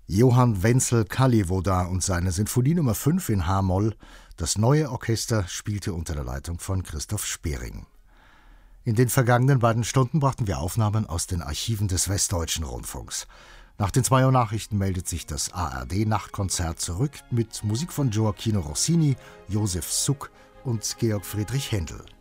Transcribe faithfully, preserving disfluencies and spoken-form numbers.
Johann Wenzel Kalivoda und seine Sinfonie Nummer fünf in H-Moll. Das neue Orchester spielte unter der Leitung von Christoph Spering. In den vergangenen beiden Stunden brachten wir Aufnahmen aus den Archiven des Westdeutschen Rundfunks. Nach den zwei Uhr Nachrichten meldet sich das A R D-Nachtkonzert zurück mit Musik von Gioacchino Rossini, Josef Suk und Georg Friedrich Händel.